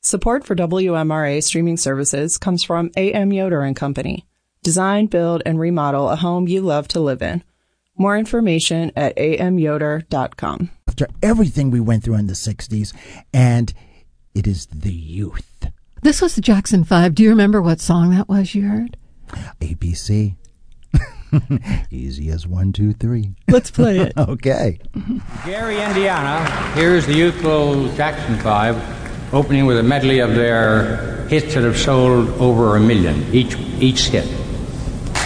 Support for WMRA streaming services comes from A.M. Yoder & Company. Design, build, and remodel a home you love to live in. More information at amyoder.com. After everything we went through in the 60s, and it is the youth. This was the Jackson 5. Do you remember what song that was you heard? ABC. Easy as 1, 2, 3. Let's play it. Okay. Gary, Indiana. Here's the youthful Jackson 5, opening with a medley of their hits that have sold over 1 million, each hit.